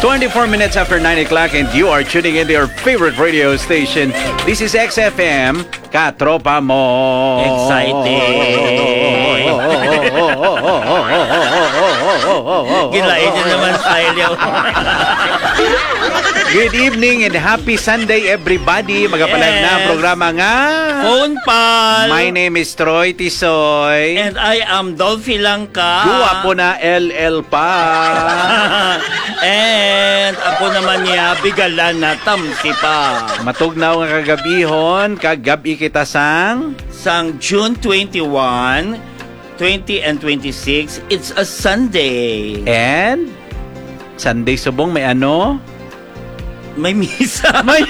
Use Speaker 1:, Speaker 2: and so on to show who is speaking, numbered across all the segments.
Speaker 1: 24 minutes after 9 o'clock and you are tuning into your favorite radio station. This is XFM, Katropa Mo.
Speaker 2: Exciting. Gilain niya naman style yaw.
Speaker 1: Good evening and happy Sunday everybody. Magapalag na ang programa nga
Speaker 2: Phone Pal.
Speaker 1: My name is Troy Tisoy.
Speaker 2: And I am Dolphy Langka.
Speaker 1: Guwa po na LL pa.
Speaker 2: And ako naman niya Bigalan na Tamsi pa.
Speaker 1: Matugnaw nga kagabihon, kagabi kita sang
Speaker 2: June 21, 20 and 26. It's a Sunday.
Speaker 1: And Sunday subong may ano?
Speaker 2: May misa.
Speaker 1: May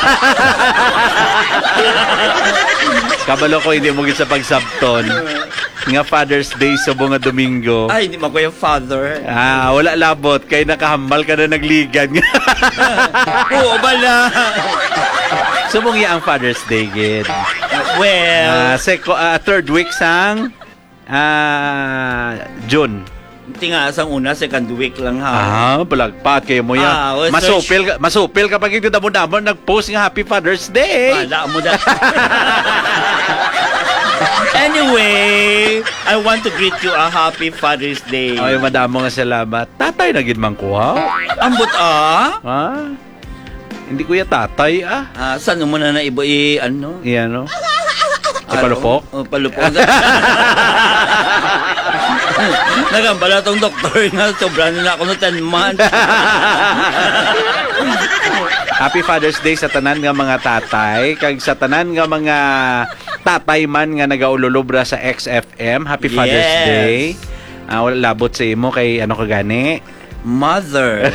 Speaker 1: kabalo ko hindi mo gid sa pagsabton. Nga Father's Day subong nga Domingo.
Speaker 2: Ay, hindi man ko yung father.
Speaker 1: Wala labot kay nakahambal ka na nagligan.
Speaker 2: Oo, bala.
Speaker 1: Subong iya ang Father's Day gid.
Speaker 2: Well,
Speaker 1: third week sang June.
Speaker 2: Tinga sang una, second week lang ha.
Speaker 1: Balagpat kayo mo yan. Masupil kapag ito damon-damon nag-post nga Happy Father's Day.
Speaker 2: Wala mo da. Anyway, I want to greet you a Happy Father's Day.
Speaker 1: Ay, madamo nga salamat. Tatay na gid man ko ha.
Speaker 2: Ambot
Speaker 1: Hindi ko ya tatay
Speaker 2: saan mo na ibo ano?
Speaker 1: Iyan no. Palupok?
Speaker 2: Palupok. Nagambala tong doktor nga sobra na ako no 10 months.
Speaker 1: Happy Father's Day sa tanan nga mga tatay, kag sa tanan nga mga tatay man nga nagaululubra sa XFM. Happy Father's Day. Wala labot sa imo kay ano ka gani?
Speaker 2: Mother.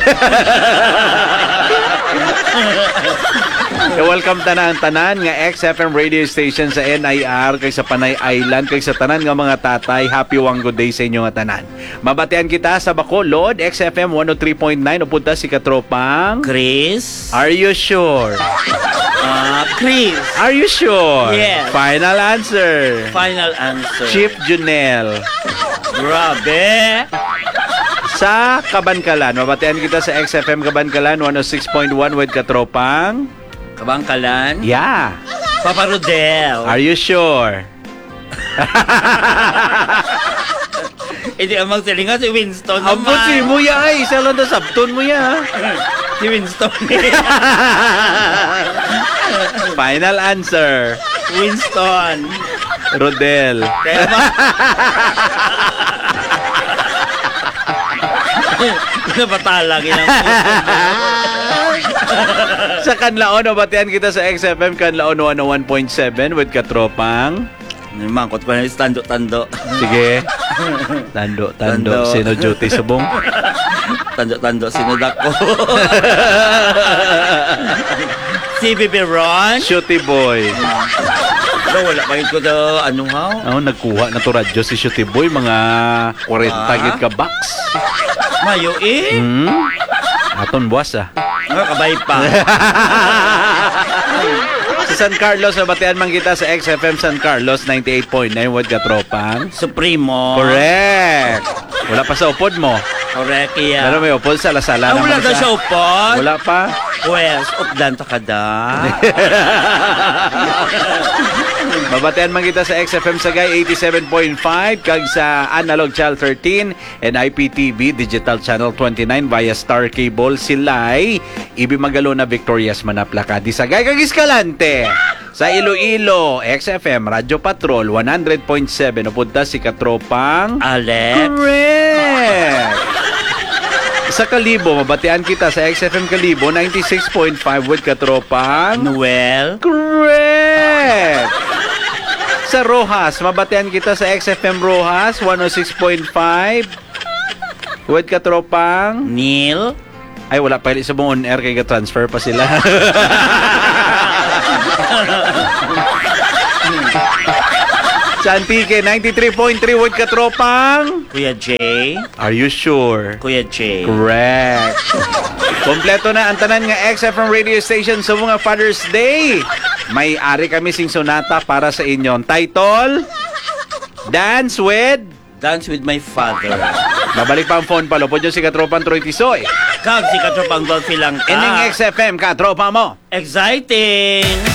Speaker 1: Welcome tanan nga XFM radio station sa NIR kay sa Panay Island kay sa tanan nga mga tatay. Happy Wango Day sa inyo nga tanan. Mabatian kita sa Bacolod XFM 103.9 upunta si Katropang
Speaker 2: Chris.
Speaker 1: Are you sure?
Speaker 2: Chris.
Speaker 1: Are you sure?
Speaker 2: Yes.
Speaker 1: Final answer.
Speaker 2: Final answer.
Speaker 1: Chief Junel.
Speaker 2: Grabe.
Speaker 1: Sa Kabankalan, mabatian kita sa XFM Kabankalan 106.1 with Katropang
Speaker 2: Kabangkalan.
Speaker 1: Yeah.
Speaker 2: Papa Rodel.
Speaker 1: Are you sure?
Speaker 2: Hindi ang magsilinga si Winston naman.
Speaker 1: Ambot si mo ya ay. Isa lang na sabton mo ya.
Speaker 2: Si Winston.
Speaker 1: Final answer.
Speaker 2: Winston.
Speaker 1: Rodel.
Speaker 2: Kaya ba? Napatalang ilang
Speaker 1: Sa Kanlaon, nabatian kita sa XFM Kanlaon 101.7 with Katropang.
Speaker 2: Mangkot ko na yung tando-tando.
Speaker 1: Sige. Tando. Sino duty subong?
Speaker 2: Tando, sino dako? Si Bibi Ron.
Speaker 1: Shooty Boy.
Speaker 2: Wala pa ko na ano ha?
Speaker 1: Nagkuha na to radyo si Shooty Boy. Mga 40 git ka box.
Speaker 2: Mayo
Speaker 1: Aton buwas
Speaker 2: kabay pa.
Speaker 1: Sa San Carlos, nabatian man kita sa XFM San Carlos 98.9 with Katropang
Speaker 2: Supremo.
Speaker 1: Correct. Wala pa sa upod mo.
Speaker 2: Correct, yeah.
Speaker 1: Pero may upod sa lasala naman
Speaker 2: wala ka sa upod?
Speaker 1: Wala pa.
Speaker 2: Pues, updan to kada.
Speaker 1: Mabatian man kita sa XFM Sagay 87.5 kag sa Analog Channel 13 and IPTV Digital Channel 29 via Star Cable silay ibi magalona Victorias Manaplaka di Sagay kag Escalante. Sa Iloilo XFM Radyo Patrol 100.7 upunta si Katropang
Speaker 2: Alex.
Speaker 1: Correct. Sa Kalibo, mabatian kita sa XFM Kalibo 96.5 with Katropang
Speaker 2: Noel.
Speaker 1: Correct. Sa Rojas, mabatian kita sa XFM Rojas 106.5 with Katropang
Speaker 2: Neil.
Speaker 1: Ay, wala pa sa buong on-air kaya transfer pa sila. Sa Antique 93.3 with Katropang
Speaker 2: Kuya Jay.
Speaker 1: Are you sure?
Speaker 2: Kuya Jay.
Speaker 1: Correct. Kompleto na ang tanan nga XFM radio station sa mga Father's Day. May ari kami sing sonata para sa inyo. Title, Dance with
Speaker 2: My Father.
Speaker 1: Babalik pa ang phone palo. Po si Katropang Troy Tisoy.
Speaker 2: Kag si Katropang Dolphy lang ka.
Speaker 1: Ining XFM, katropa mo.
Speaker 2: Exciting!